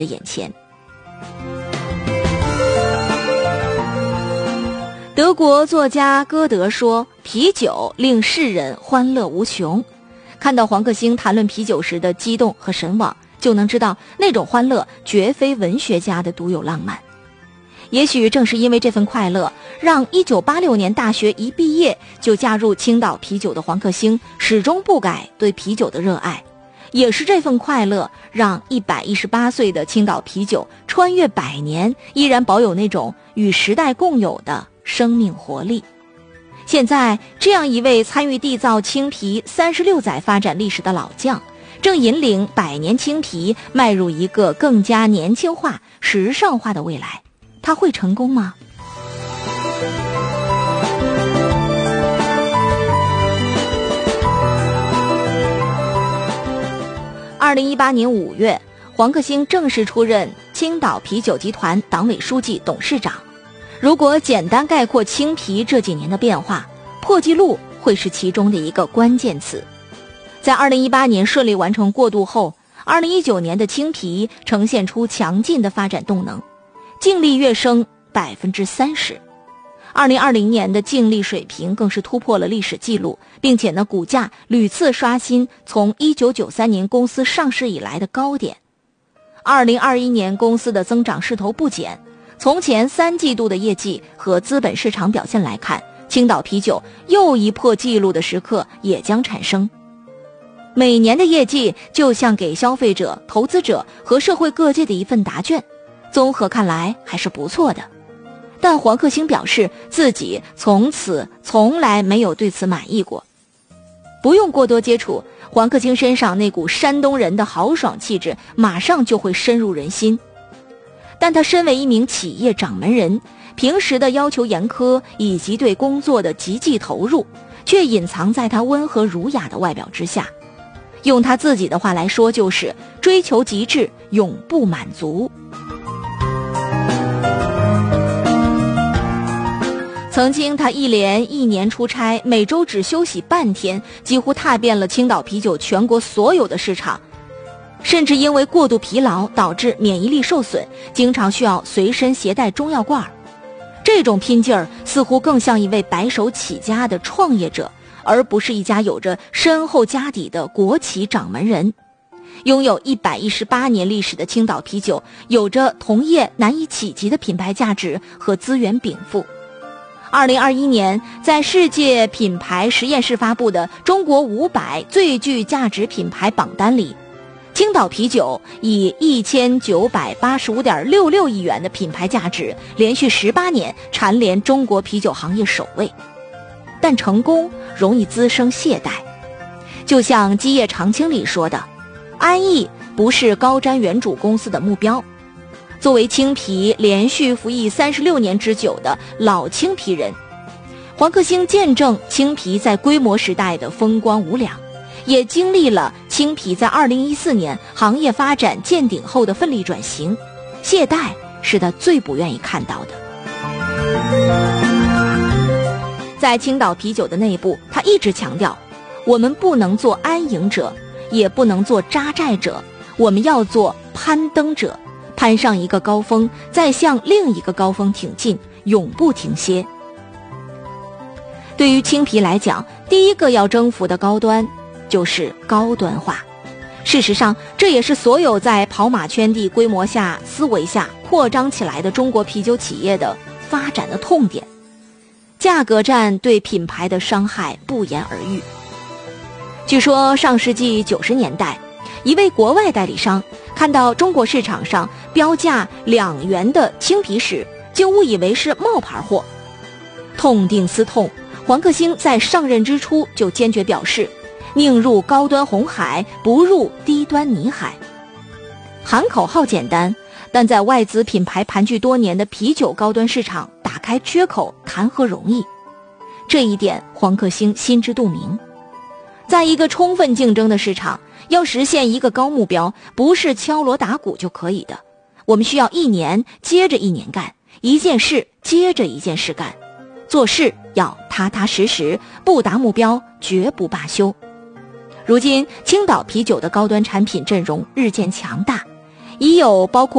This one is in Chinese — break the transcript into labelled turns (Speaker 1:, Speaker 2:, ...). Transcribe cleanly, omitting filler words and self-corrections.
Speaker 1: 眼前。德国作家歌德说，啤酒令世人欢乐无穷。看到黄克兴谈论啤酒时的激动和神往，就能知道那种欢乐绝非文学家的独有浪漫。也许正是因为这份快乐，让1986年大学一毕业就加入青岛啤酒的黄克兴始终不改对啤酒的热爱。也是这份快乐，让118岁的青岛啤酒穿越100年，依然保有那种与时代共有的生命活力。现在，这样一位参与缔造青啤36载发展历史的老将，正引领100年青啤迈入一个更加年轻化、时尚化的未来。他会成功吗？2018年5月，黄克兴正式出任青岛啤酒集团党委书记、董事长。如果简单概括青啤这几年的变化，破纪录会是其中的一个关键词。在2018年顺利完成过渡后，2019年的青啤呈现出强劲的发展动能，净利跃升30%。2020年的净利水平更是突破了历史记录，并且股价屡次刷新从1993年公司上市以来的高点。2021年公司的增长势头不减，从前3季度的业绩和资本市场表现来看，青岛啤酒又一破纪录的时刻也将产生。每年的业绩就像给消费者、投资者和社会各界的一份答卷，综合看来还是不错的。但黄克兴表示自己从来没有对此满意过。不用过多接触，黄克兴身上那股山东人的豪爽气质马上就会深入人心。但他身为一名企业掌门人，平时的要求严苛以及对工作的极其投入，却隐藏在他温和儒雅的外表之下。用他自己的话来说，就是追求极致，永不满足。曾经他一连1年出差，每周只休息半天，几乎踏遍了青岛啤酒全国所有的市场，甚至因为过度疲劳导致免疫力受损，经常需要随身携带中药罐。这种拼劲儿似乎更像一位白手起家的创业者，而不是一家有着深厚家底的国企掌门人。拥有118年历史的青岛啤酒，有着同业难以企及的品牌价值和资源禀赋。2021年，在世界品牌实验室发布的中国500最具价值品牌榜单里，青岛啤酒以1985.66亿元的品牌价值，连续18年蝉联中国啤酒行业首位。但成功容易滋生懈怠，就像基业常青里说的，安逸不是高瞻远瞩公司的目标。作为青啤连续服役36年之久的老青啤人，黄克兴见证青啤在规模时代的风光无两，也经历了青啤在2014年行业发展见顶后的奋力转型。懈怠是他最不愿意看到的。在青岛啤酒的内部，他一直强调，我们不能做安营者，也不能做扎寨者，我们要做攀登者，攀上一个高峰，再向另一个高峰挺进，永不停歇。对于青啤来讲，第一个要征服的高端就是高端化。事实上，这也是所有在跑马圈地规模下、思维下扩张起来的中国啤酒企业的发展的痛点。价格战对品牌的伤害不言而喻。据说上世纪90年代，一位国外代理商看到中国市场上标价2元的青啤时，竟误以为是冒牌货。痛定思痛，黄克兴在上任之初就坚决表示，宁入高端红海，不入低端泥海。喊口号简单，但在外资品牌盘踞多年的啤酒高端市场打开缺口谈何容易。这一点黄克兴心知肚明。在一个充分竞争的市场，要实现一个高目标，不是敲锣打鼓就可以的。我们需要1年接着1年干，一件事接着一件事干，做事要踏踏实实，不达目标绝不罢休。如今青岛啤酒的高端产品阵容日渐强大， 已有包括